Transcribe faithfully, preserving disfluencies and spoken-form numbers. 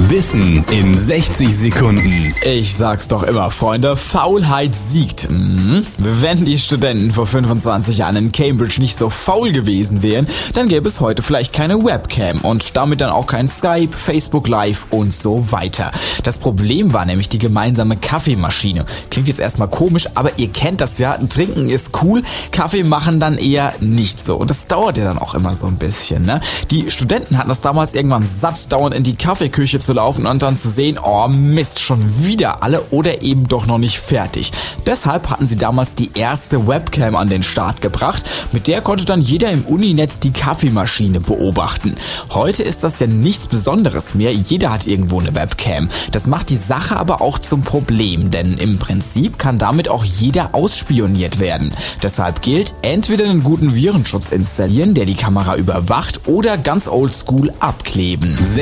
Wissen in sechzig Sekunden. Ich sag's doch immer, Freunde, Faulheit siegt. Mhm. Wenn die Studenten vor fünfundzwanzig Jahren in Cambridge nicht so faul gewesen wären, dann gäbe es heute vielleicht keine Webcam und damit dann auch kein Skype, Facebook Live und so weiter. Das Problem war nämlich die gemeinsame Kaffeemaschine. Klingt jetzt erstmal komisch, aber ihr kennt das ja, Trinken ist cool, Kaffee machen dann eher nicht so. Und das dauert ja dann auch immer so ein bisschen, ne? Die Studenten hatten das damals irgendwann satt, dauernd in die Kaffeeküche zu laufen und dann zu sehen, oh Mist, schon wieder alle oder eben doch noch nicht fertig. Deshalb hatten sie damals die erste Webcam an den Start gebracht. Mit der konnte dann jeder im Uninetz die Kaffeemaschine beobachten. Heute ist das ja nichts Besonderes mehr. Jeder hat irgendwo eine Webcam. Das macht die Sache aber auch zum Problem, denn im Prinzip kann damit auch jeder ausspioniert werden. Deshalb gilt, entweder einen guten Virenschutz installieren, der die Kamera überwacht, oder ganz oldschool abkleben.